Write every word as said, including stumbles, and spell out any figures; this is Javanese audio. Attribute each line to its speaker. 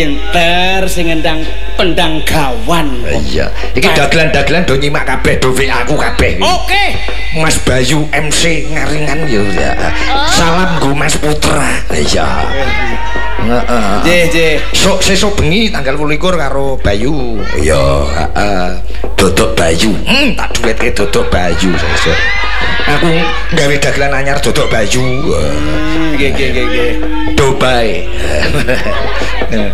Speaker 1: Pinter sing ngendang pendang gawan.
Speaker 2: Iya, iki dagelan-dagelan do nyimak kabeh do W A aku kabeh.
Speaker 1: Oke.
Speaker 2: Mas Bayu M C ngaringan yo ya. Salam nggo Mas Putra. Iya. Heeh.
Speaker 1: Nggih, nggih.
Speaker 2: Sok sesuk bengi tanggal dua puluh lima karo Bayu. Iya, heeh. Dodok Bayu. Hmm, tak duwetke Dodok Bayu sesuk. Aku gawe dagelan anyar Dodok Bayu.
Speaker 1: Nggih, nggih, nggih, nggih.
Speaker 2: Do bae.